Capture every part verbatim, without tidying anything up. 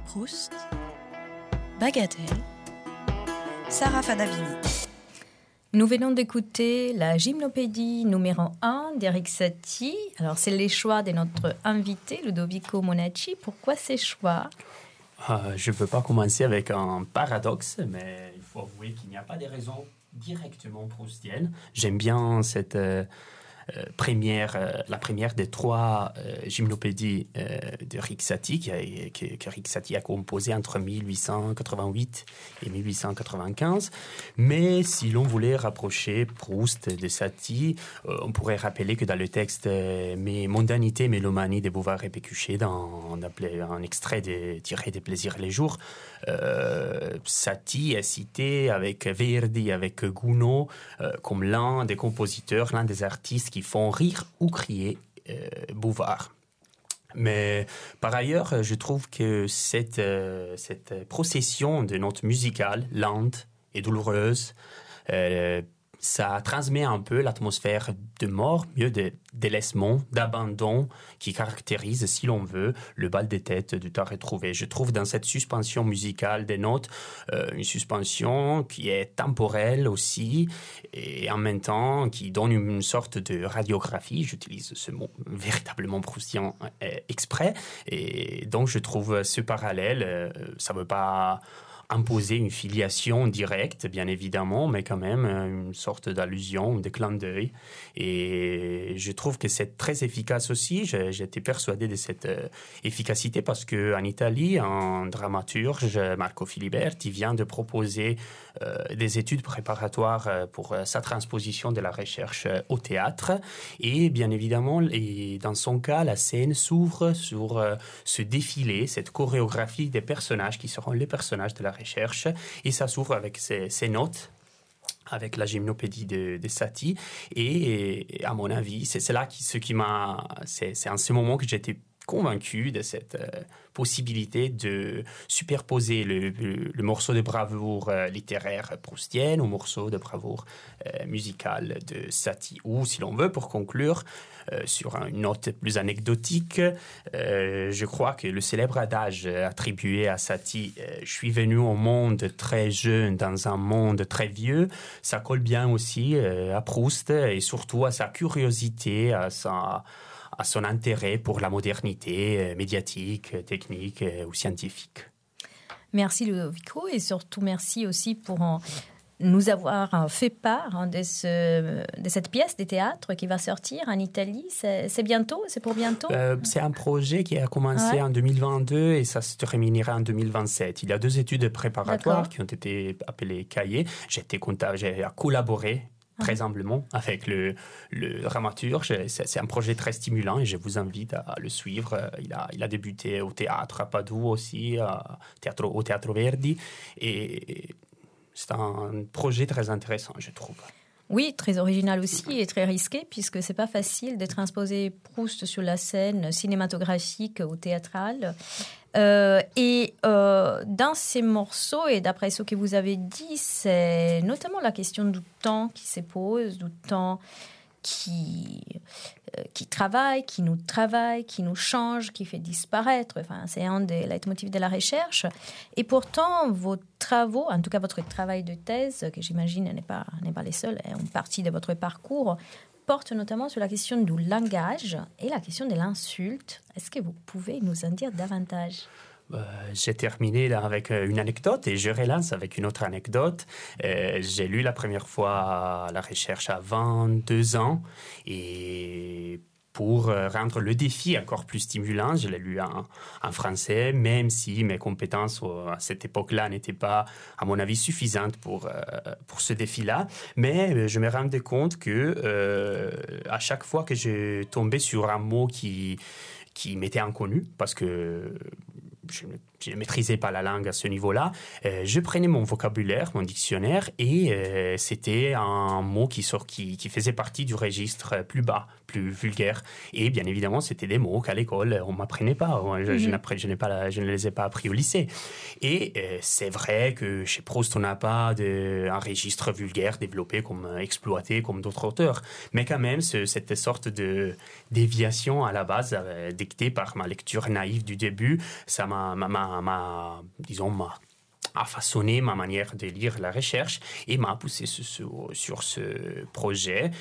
Proust, Bagatelle, Sarah Fadavini. Nous venons d'écouter la gymnopédie numéro un d'Erik Satie. Alors, c'est les choix de notre invité, Ludovico Monacci. Pourquoi ces choix ? euh, Je ne peux pas commencer avec un paradoxe, mais il faut avouer qu'il n'y a pas de raisons directement proustiennes. J'aime bien cette... Euh, Euh, première, euh, la première des trois euh, gymnopédies euh, d'Erik Satie, qu'Erik Satie a composé entre mille huit cent quatre-vingt-huit et mille huit cent quatre-vingt-quinze. Mais si l'on voulait rapprocher Proust de Satie, euh, on pourrait rappeler que dans le texte euh, « Mes mondanités, mélomanie de Beauvoir et Pécuchet », dans un extrait de, tiré des Plaisirs les jours, euh, Satie est cité avec Verdi, avec Gounod, euh, comme l'un des compositeurs, l'un des artistes qui font rire ou crier euh, Beauvoir. Mais par ailleurs, je trouve que cette, euh, cette procession de notes musicales, lente et douloureuse, euh, ça transmet un peu l'atmosphère de mort, mieux de délaissement, d'abandon, qui caractérise, si l'on veut, le bal des têtes du temps retrouvé. Je trouve dans cette suspension musicale des notes euh, une suspension qui est temporelle aussi, et en même temps qui donne une sorte de radiographie, j'utilise ce mot véritablement proustien euh, exprès, et donc je trouve ce parallèle, euh, ça ne veut pas imposer une filiation directe, bien évidemment, mais quand même une sorte d'allusion, de clin d'œil. Et je trouve que c'est très efficace aussi. J'étais persuadé de cette euh, efficacité parce qu'en Italie, un dramaturge, Marco Filiberti, vient de proposer euh, des études préparatoires pour euh, sa transposition de la recherche au théâtre. Et bien évidemment, et dans son cas, la scène s'ouvre sur euh, ce défilé, cette chorégraphie des personnages qui seront les personnages de la recherche, et ça s'ouvre avec ces, ces notes, avec la gymnopédie de, de Satie, et, et à mon avis, c'est, c'est là qui, ce qui m'a, c'est, c'est en ce moment que j'étais convaincu de cette euh, possibilité de superposer le, le, le morceau de bravoure euh, littéraire proustienne au morceau de bravoure euh, musicale de Satie. Ou, si l'on veut, pour conclure, euh, sur une note plus anecdotique, euh, je crois que le célèbre adage attribué à Satie, euh, « Je suis venu au monde très jeune dans un monde très vieux », ça colle bien aussi euh, à Proust et surtout à sa curiosité, à sa... à son intérêt pour la modernité médiatique, technique ou scientifique. Merci Ludovico, et surtout merci aussi pour en, nous avoir fait part de, ce, de cette pièce de théâtre qui va sortir en Italie. C'est, c'est bientôt? C'est pour bientôt? euh, C'est un projet qui a commencé ouais. en deux mille vingt-deux et ça se terminera en deux mille vingt-sept. Il y a deux études préparatoires D'accord. qui ont été appelées cahiers. J'ai, été content, j'ai collaboré très humblement avec le, le dramaturge. C'est, c'est un projet très stimulant et je vous invite à le suivre. Il a, il a débuté au théâtre à Padoue aussi, à théâtre, au Théâtre Verdi. Et c'est un projet très intéressant, je trouve. Oui, très original aussi et très risqué, puisque c'est pas facile de transposer Proust sur la scène cinématographique ou théâtrale. Euh, et euh, dans ces morceaux, et d'après ce que vous avez dit, c'est notamment la question du temps qui se pose, du temps qui, euh, qui travaille, qui nous travaille, qui nous change, qui fait disparaître. Enfin, c'est un des leitmotifs de la recherche. Et pourtant, vos travaux, en tout cas votre travail de thèse, que j'imagine n'est pas, n'est pas les seuls, est une partie de votre parcours, porte notamment sur la question du langage et la question de l'insulte. Est-ce que vous pouvez nous en dire davantage ? Euh, j'ai terminé là avec une anecdote et je relance avec une autre anecdote. Euh, j'ai lu la première fois la recherche à vingt-deux ans et pour rendre le défi encore plus stimulant, je l'ai lu en, en français, même si mes compétences à cette époque-là n'étaient pas, à mon avis, suffisantes pour, euh, pour ce défi-là. Mais je me rendais compte que euh, à chaque fois que je tombais sur un mot qui, qui m'était inconnu, parce que je ne maîtrisais pas la langue à ce niveau-là, euh, je prenais mon vocabulaire, mon dictionnaire, et euh, c'était un mot qui, sort, qui, qui faisait partie du registre plus bas, plus vulgaires. Et bien évidemment, c'était des mots qu'à l'école, on ne m'apprenait pas. Je, mm-hmm. je, n'appre, je, n'ai pas la, je ne les ai pas appris au lycée. Et euh, c'est vrai que chez Proust, on n'a pas de, un registre vulgaire développé, comme euh, exploité, comme d'autres auteurs. Mais quand même, ce, cette sorte de déviation à la base, euh, dictée par ma lecture naïve du début, ça m'a, m'a, m'a, m'a disons, m'a a façonné ma manière de lire la recherche et m'a poussé sur, sur, sur ce projet.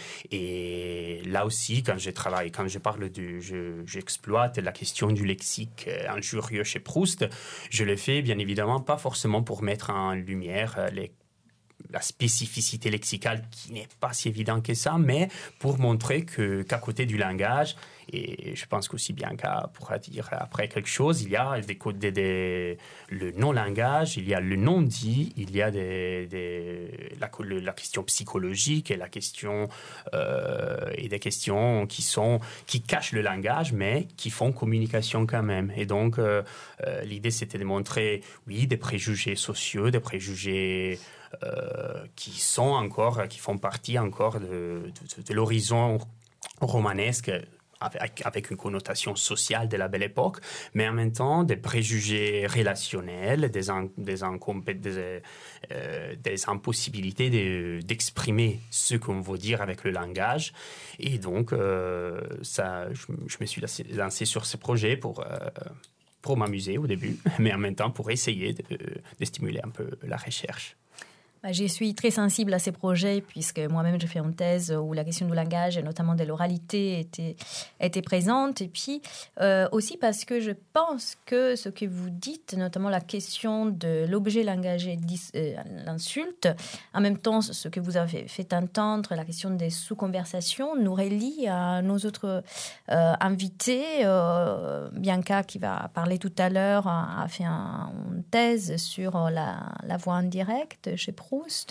Et là aussi, quand je travaille, quand je parle de, je, j'exploite la question du lexique injurieux chez Proust, je le fais bien évidemment pas forcément pour mettre en lumière les la spécificité lexicale qui n'est pas si évidente que ça, mais pour montrer que, qu'à côté du langage, et je pense qu'aussi Bianca pourra dire après quelque chose, il y a des, des, des, le non-langage, il y a le non-dit, il y a des, des, la, la question psychologique et la question euh, et des questions qui sont qui cachent le langage, mais qui font communication quand même. Et donc euh, euh, l'idée c'était de montrer, oui, des préjugés sociaux, des préjugés Euh, qui sont encore, qui font partie encore de, de, de l'horizon romanesque avec, avec une connotation sociale de la Belle Époque, mais en même temps des préjugés relationnels, des, in, des, incompé- des, euh, des impossibilités de, d'exprimer ce qu'on veut dire avec le langage. Et donc, euh, ça, je, je me suis lancé sur ce projet pour... Euh, pour m'amuser au début, mais en même temps pour essayer de, de stimuler un peu la recherche. Je suis très sensible à ces projets puisque moi-même, j'ai fait une thèse où la question du langage et notamment de l'oralité était, était présente. Et puis euh, aussi parce que je pense que ce que vous dites, notamment la question de l'objet langagé, euh, l'insulte, en même temps ce que vous avez fait entendre, la question des sous-conversations, nous relie à nos autres euh, invités. Euh, Bianca, qui va parler tout à l'heure, a, a fait un, une thèse sur la, la voix indirecte chez Proust,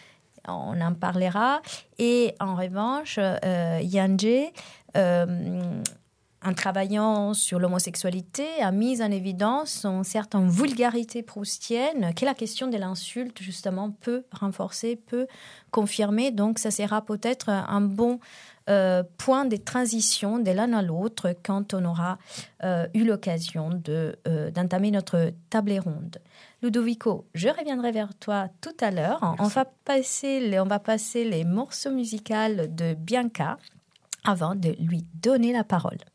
on en parlera. Et en revanche, euh, Yanje, euh, en travaillant sur l'homosexualité, a mis en évidence une certaine vulgarité proustienne que la question de l'insulte, justement, peut renforcer, peut confirmer. Donc, ça sera peut-être un bon euh, point de transition de l'un à l'autre quand on aura euh, eu l'occasion de, euh, d'entamer notre table ronde. Ludovico, je reviendrai vers toi tout à l'heure. On va passer les, on va passer les morceaux musicaux de Bianca avant de lui donner la parole.